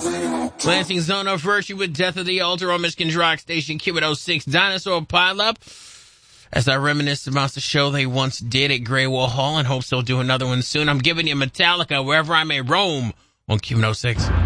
Lansing Zone of Virtue with Death of the Altar on Michigan's Rock Station, Q106 Dinosaur Pileup. As I reminisce about the show they once did at Graywall Hall and hopes they'll do another one soon, I'm giving you Metallica Wherever I May Roam on Q106.